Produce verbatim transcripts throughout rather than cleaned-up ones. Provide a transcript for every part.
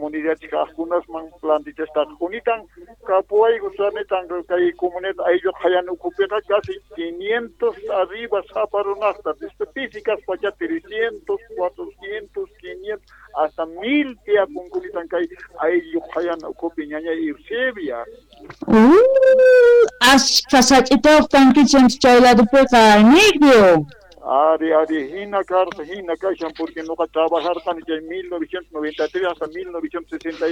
comunidad algunas man plantitas tan bonitan capuay gusanitan que comunidad a ellos hayan ocupado casi quinientos arriba zaparonastas específicas para trescientos cuatrocientos quinientos hasta mil que apunculitan que a ellos hayan ocupado ñaña Eusebia. Uh, as fasachito tankichen chaylado peka negro. Ari, ari, hina carta, hina cajan, porque no va a trabajar tan en mil novecientos noventa y tres hasta mil novecientos sesenta,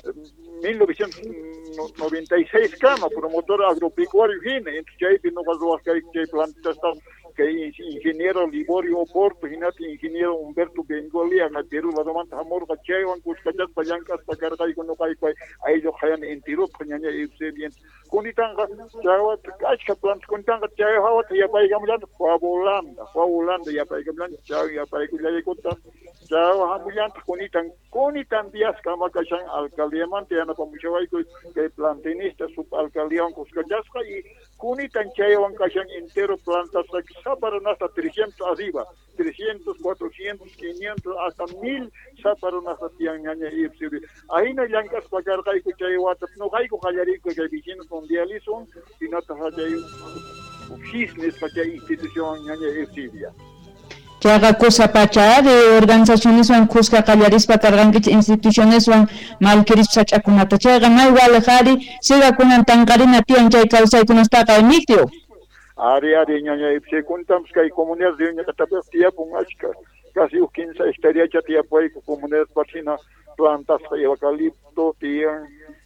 mil novecientos noventa y seis cama, promotor agropecuario, hina, entonces ahí no va a trabajar que plantas que ingeniero Liborio Oporto, ingeniero Humberto Bengolia, en el Perú, la demanda amor, Gachewan, Cuscachas, Payancas, Pacarga y con a ellos hayan entero, Pañaña y bien. Kunitanga, Chawat, Kachka plant, Kuntanga, Chawat, Yapaigamlan, Fabolanda, Fabolanda, Yapaigamlan, Chaw, Yapaigulay, Chaw, Hamuyan, Kunitan, Kunitan Díaz, Kamakashan, Alcaldiaman, Tiana Pamuchavay, que plantinista, subalcaldian, Cuscachasca y Kunitan Chayawan Kashan entero plantas, Saparon hasta trescientos arriba, trescientos, cuatrocientos, quinientos, hasta mil Saparon hasta Tiangaña y ahí no yancas pagar Gaico Chayawat, no Gaico Jayarico, que vecinos mundializan, y no te hay un business para que institución Ñaña Eusebia. Que haga cosa pacha de organizaciones van Cusca Callaris para cargar instituciones van malquiris sachakunata. Chaga no igual jari, siga con antancarina tian chay causa y con esta caimictio. Ari ari ñaña ipse contamos que hay comunidades de ña catapel tía pungachka casi quince estaría ya tía pues comunidades parcina plantas de eucalipto tian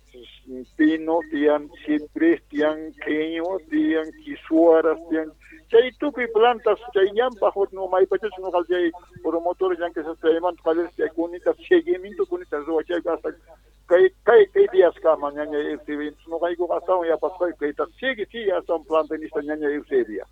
pino tian cipres tian queño tian quisuaras tian chay tupi plantas chay ñam bajo no mai paches no chay promotores yan que se llaman cuáles que cunitas seguimiento cunitas do chay hasta Kay kay kay días kama ñaña Eusebia no hay go gastado ya pasó que está sigue sí ya son plantenistas ñaña Eusebia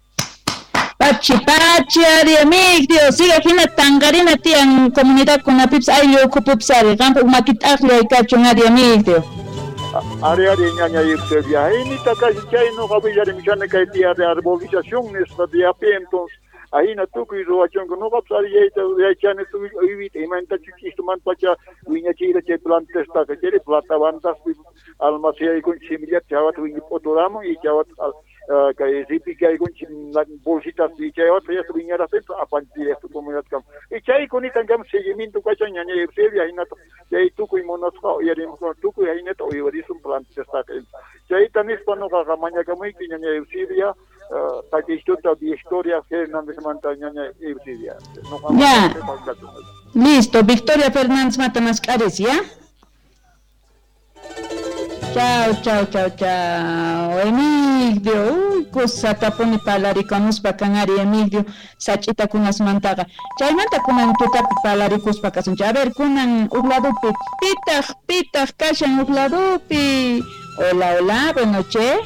Pachi pachi ari amigdio siga fina tangarina tian comunidad con apips ay yo kupupsari campo makitaklo y cachon ari amigdio ari ari ñaña Eusebia y ni takay chay no había de michane kay tía de arborización esta de apentos ahí na tuku izo achon no va pasar ya ya chane tu vivit y manta chiquito man pacha viña chira che plantas ta que tere plata bandas almacén con chimilla chawat viña potoramo y chawat que zipi que hay con bolsitas y chawat ya viña la centro a panti esto comunidad cam y chay con itan cam seguimiento cacha ñaña Eusebia ahí na ya tuku y monosco y ari tuku ahí neto y varisum plantas ta que chay tanis pano ka maña cam y ñaña Eusebia Taki historia de historia Fernández Montaña Eusebia. Ya. Listo, Victoria Fernández Matamascares, ¿ya? Chao, chao, chao, chao. Emilio, uy, cosa taponi palaricamos pa canari Emilio, sachita kunas mantaga. Chaymanta kunan tuta palaricus pa casun. A ver, kunan ugladupi, pitach, pitach, kashan ugladupi. Hola, hola, buenas noches.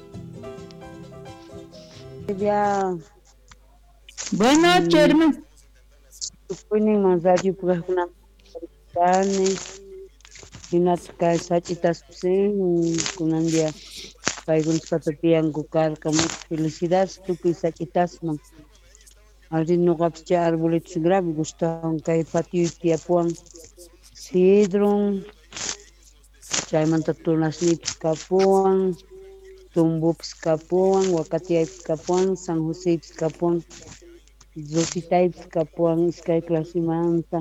Ya. Buenas noches, hermano. Pueden mandar yo por alguna carne. Y una casachitas con un día para un papapian gucar como felicidad tú que sachitas man. Ahora no capcha árboles graves gustan que patio y tiapuan sidron. Chayman tatunas ni kapuan. Tumbo Piscapuan, Huacatia Piscapuan, San José Piscapuan, Zosita Piscapuan, Sky Clasimanta.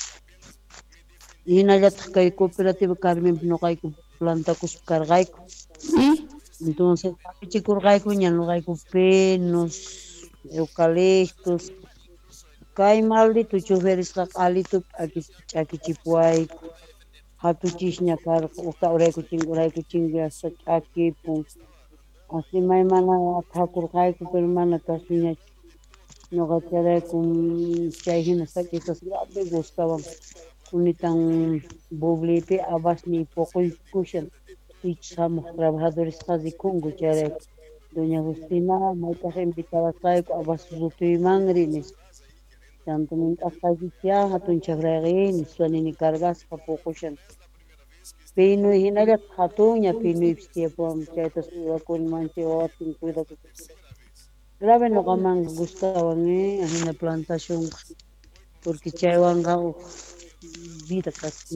Y en allá hay cooperativa Carmen Pinocaico, planta Cuscargaico. Entonces, Pichicurgaico, Ñanogaico, penos, eucaliptos. Kai maldito choferes alito aquí aquí chipuaico. Hatu chisña car, usta oreco chinguraico chingra aquí pum. Así mai mana thakur kai ku per mana tasnya no gachare kum chaihina sakitas grave gustaban kunitan boblete abasni poco discussion y some trabajadores casi con guchare doña Agustina maita invitada kai abas zuti mangrines tanto min afajia hatun chagragin suani cargas pa poco shan Pino y hinaga hatuña pino y pon chaitas con manche o tin cuidado. Grave no gaman gustaban eh en la plantación porque chaiwan vida casi